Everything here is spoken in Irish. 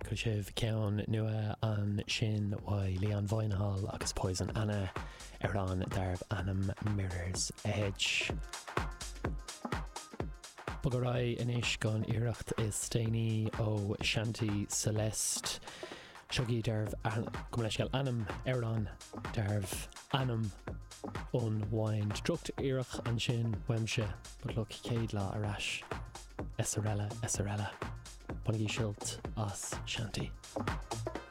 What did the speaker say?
chu sibh ceann nua an sin bhfuil Leon Vinehall agus Poison Anna ar an darbh Anam Mirror's Edge. Bogarai inis gan iirecht is Stainy ó Shanty Celeste. Shoggy darbh Gumleishgal Anam ar an darbh Anam ón Wind. Drucht iirech an sin weimse, but look céad lá arás. Esarella. Bonigi Shilt as Shanty.